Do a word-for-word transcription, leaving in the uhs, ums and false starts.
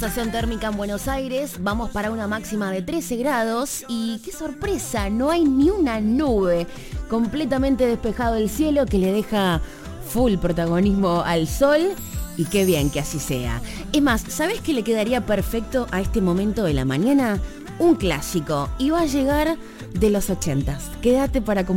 Sensación térmica en Buenos Aires, vamos para una máxima de trece grados y qué sorpresa, no hay ni una nube, completamente despejado el cielo que le deja full protagonismo al sol y qué bien que así sea. Es más, ¿sabés qué le quedaría perfecto a este momento de la mañana? Un clásico y va a llegar de los ochentas. Quédate para